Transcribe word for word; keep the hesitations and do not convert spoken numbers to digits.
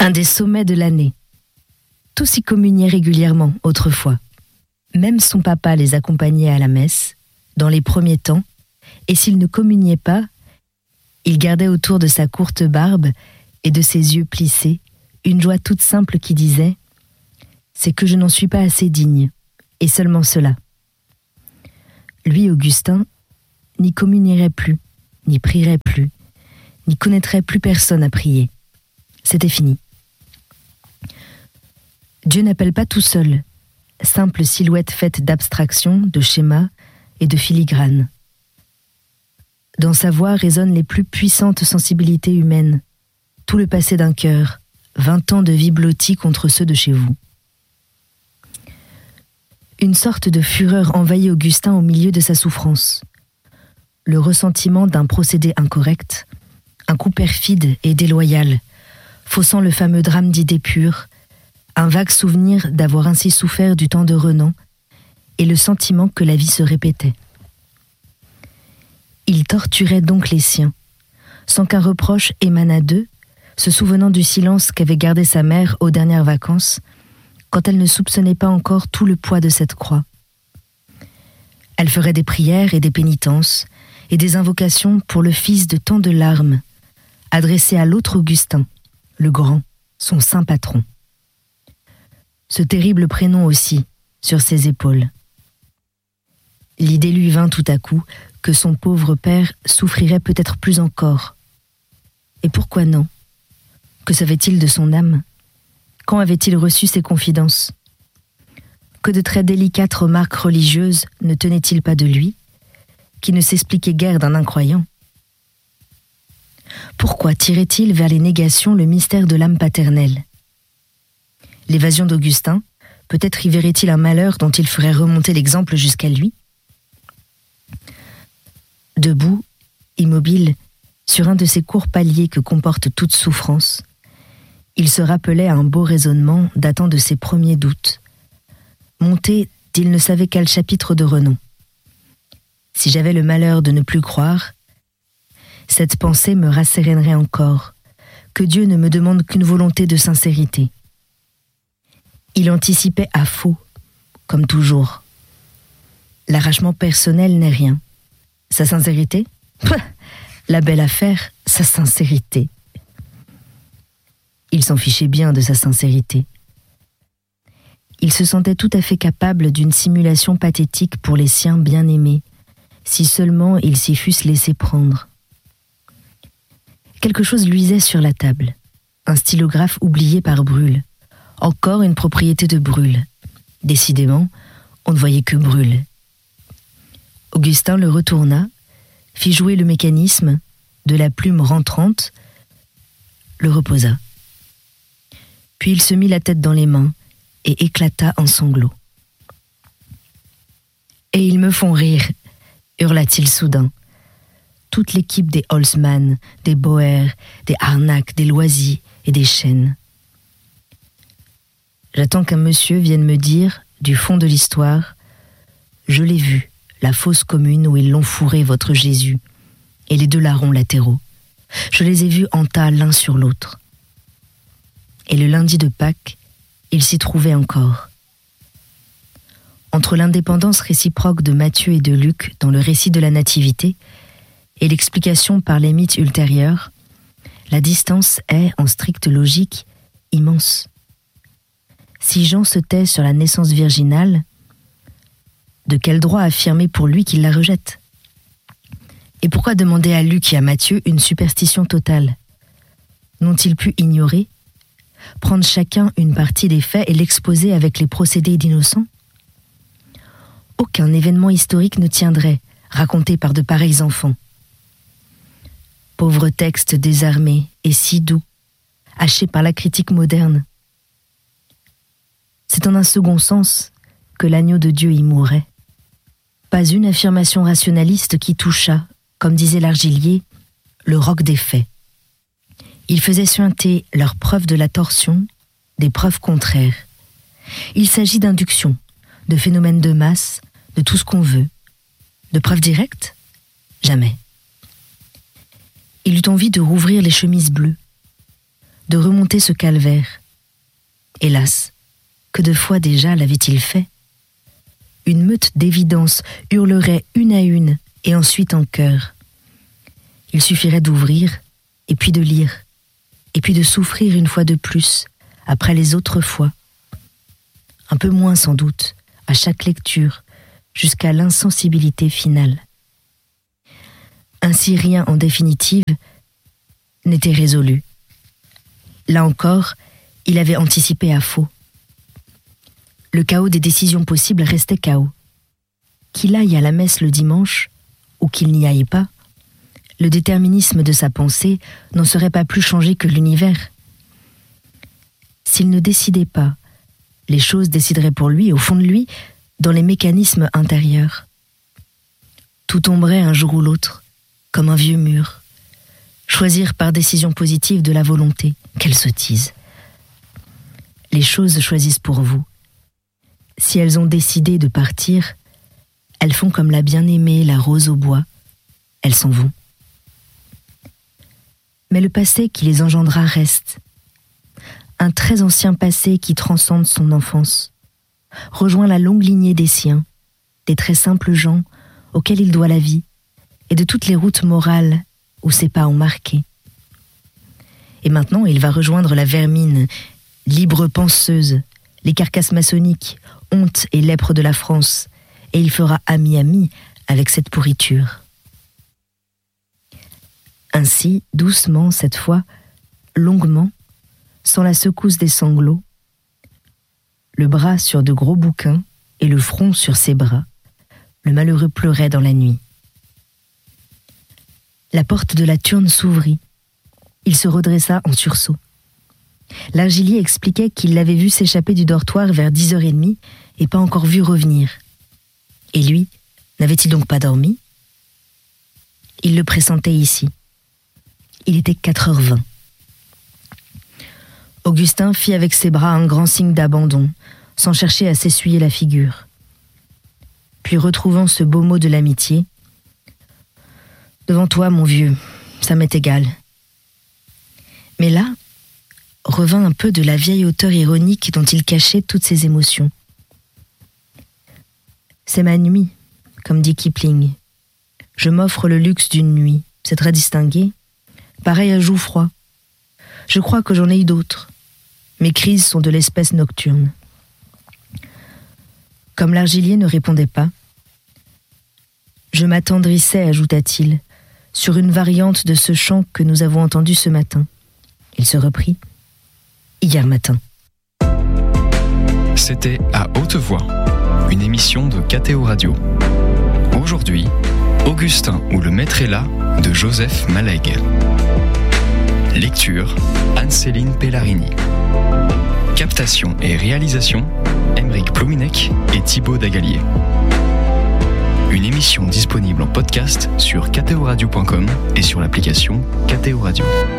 un des sommets de l'année. Tous y communiaient régulièrement autrefois. Même son papa les accompagnait à la messe, dans les premiers temps, et s'il ne communiait pas, il gardait autour de sa courte barbe et de ses yeux plissés une joie toute simple qui disait « C'est que je n'en suis pas assez digne, et seulement cela. » Lui, Augustin, n'y communierait plus, n'y prierait plus, n'y connaîtrait plus personne à prier. C'était fini. Dieu n'appelle pas tout seul, simple silhouette faite d'abstractions, de schémas et de filigranes. Dans sa voix résonnent les plus puissantes sensibilités humaines, tout le passé d'un cœur, vingt ans de vie blottis contre ceux de chez vous. Une sorte de fureur envahit Augustin au milieu de sa souffrance. Le ressentiment d'un procédé incorrect, un coup perfide et déloyal, faussant le fameux drame d'idées pures, un vague souvenir d'avoir ainsi souffert du temps de Renan, et le sentiment que la vie se répétait. Il torturait donc les siens, sans qu'un reproche émanât d'eux, se souvenant du silence qu'avait gardé sa mère aux dernières vacances, quand elle ne soupçonnait pas encore tout le poids de cette croix. Elle ferait des prières et des pénitences, et des invocations pour le fils de tant de larmes, adressées à l'autre Augustin, le grand, son saint patron. Ce terrible prénom aussi, sur ses épaules. L'idée lui vint tout à coup que son pauvre père souffrirait peut-être plus encore. Et pourquoi non? Que savait-il de son âme? Quand avait-il reçu ses confidences? Que de très délicates remarques religieuses ne tenaient-ils pas de lui, qui ne s'expliquait guère d'un incroyant? Pourquoi tirait-il vers les négations le mystère de l'âme paternelle? L'évasion d'Augustin, peut-être y verrait-il un malheur dont il ferait remonter l'exemple jusqu'à lui? Debout, immobile, sur un de ces courts paliers que comporte toute souffrance, il se rappelait à un beau raisonnement datant de ses premiers doutes, monté d'il ne savait quel chapitre de Renan. Si j'avais le malheur de ne plus croire, cette pensée me rassérénerait encore, que Dieu ne me demande qu'une volonté de sincérité. Il anticipait à faux, comme toujours. L'arrachement personnel n'est rien. Sa sincérité? La belle affaire, sa sincérité. Il s'en fichait bien de sa sincérité. Il se sentait tout à fait capable d'une simulation pathétique pour les siens bien-aimés, si seulement ils s'y fussent laissés prendre. Quelque chose luisait sur la table, un stylographe oublié par Brûle. Encore une propriété de Brûle. Décidément, on ne voyait que Brûle. Augustin le retourna, fit jouer le mécanisme, de la plume rentrante, le reposa. Puis il se mit la tête dans les mains et éclata en sanglots. « Et ils me font rire !» hurla-t-il soudain. Toute l'équipe des Holzmann, des Boer, des Harnack, des Loisy et des Chênes. J'attends qu'un monsieur vienne me dire, du fond de l'histoire, « Je l'ai vu, la fosse commune où ils l'ont fourré, votre Jésus, et les deux larrons latéraux. Je les ai vus en tas l'un sur l'autre. » Et le lundi de Pâques, il s'y trouvait encore. Entre l'indépendance réciproque de Matthieu et de Luc dans le récit de la Nativité et l'explication par les mythes ultérieurs, la distance est, en stricte logique, immense. Si Jean se tait sur la naissance virginale, de quel droit affirmer pour lui qu'il la rejette? Et pourquoi demander à Luc et à Matthieu une superstition totale? N'ont-ils pu ignorer, prendre chacun une partie des faits et l'exposer avec les procédés d'innocents? Aucun événement historique ne tiendrait, raconté par de pareils enfants. Pauvre texte désarmé et si doux, haché par la critique moderne. C'est en un second sens que l'agneau de Dieu y mourait. Pas une affirmation rationaliste qui toucha, comme disait l'Argilier, le roc des faits. Il faisait suinter leurs preuves de la torsion des preuves contraires. Il s'agit d'induction, de phénomènes de masse, de tout ce qu'on veut. De preuves directes? Jamais. Il eut envie de rouvrir les chemises bleues, de remonter ce calvaire. Hélas, que de fois déjà l'avait-il fait ? Une meute d'évidence hurlerait une à une et ensuite en chœur. Il suffirait d'ouvrir, et puis de lire, et puis de souffrir une fois de plus, après les autres fois. Un peu moins sans doute, à chaque lecture, jusqu'à l'insensibilité finale. Ainsi rien en définitive n'était résolu. Là encore, il avait anticipé à faux. Le chaos des décisions possibles restait chaos. Qu'il aille à la messe le dimanche, ou qu'il n'y aille pas, le déterminisme de sa pensée n'en serait pas plus changé que l'univers. S'il ne décidait pas, les choses décideraient pour lui, au fond de lui, dans les mécanismes intérieurs. Tout tomberait un jour ou l'autre, comme un vieux mur. Choisir par décision positive de la volonté, quelle sottise. Les choses choisissent pour vous. Si elles ont décidé de partir, elles font comme la bien-aimée, la rose au bois, elles s'en vont. Mais le passé qui les engendra reste. Un très ancien passé qui transcende son enfance, rejoint la longue lignée des siens, des très simples gens auxquels il doit la vie, et de toutes les routes morales où ses pas ont marqué. Et maintenant, il va rejoindre la vermine, libre penseuse, les carcasses maçonniques, honte et lèpre de la France, et il fera ami-ami avec cette pourriture. Ainsi, doucement cette fois, longuement, sans la secousse des sanglots, le bras sur de gros bouquins et le front sur ses bras, le malheureux pleurait dans la nuit. La porte de la turne s'ouvrit. Il se redressa en sursaut. L'argilier expliquait qu'il l'avait vu s'échapper du dortoir vers dix heures trente et pas encore vu revenir. Et lui, n'avait-il donc pas dormi ? Il le pressentait ici. Il était quatre heures vingt. Augustin fit avec ses bras un grand signe d'abandon, sans chercher à s'essuyer la figure. Puis retrouvant ce beau mot de l'amitié, « Devant toi, mon vieux, ça m'est égal. » Mais là, revint un peu de la vieille hauteur ironique dont il cachait toutes ses émotions. « C'est ma nuit, comme dit Kipling. Je m'offre le luxe d'une nuit, c'est très distingué, pareil à Jouffroy. Je crois que j'en ai eu d'autres. Mes crises sont de l'espèce nocturne. » Comme l'argilier ne répondait pas, « Je m'attendrissais, ajouta-t-il, sur une variante de ce chant que nous avons entendu ce matin. » Il se reprit. « Hier matin. » C'était À Haute Voix, une émission de K T O Radio. Aujourd'hui, Augustin ou le maître est là de Joseph Malègue. Lecture, Anne-Céline Pellarini. Captation et réalisation, Aymeric Plominec et Thibaut Dagalier. Une émission disponible en podcast sur k t o radio point com et sur l'application K T O Radio.